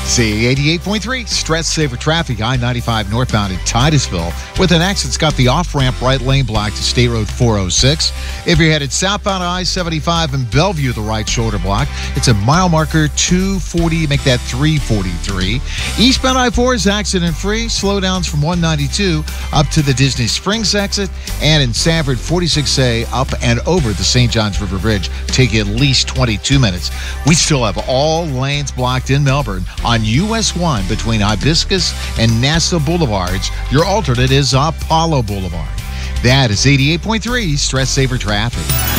See 88.3, stress saver traffic, I-95 northbound in Titusville. With an accident, it's got the off-ramp right lane blocked to State Road 406. If you're headed southbound I-75 in Bellevue, the right shoulder block, it's a mile marker 240, make that 343. Eastbound I-4 is accident-free. Slowdowns from 192 up to the Disney Springs exit. And in Sanford, 46A up and over the St. Johns River Bridge take at least 22 minutes. We still have all lanes blocked in Melbourne on US 1 between Hibiscus and NASA Boulevards. Your alternate is Apollo Boulevard. That is 88.3 Stress Saver Traffic.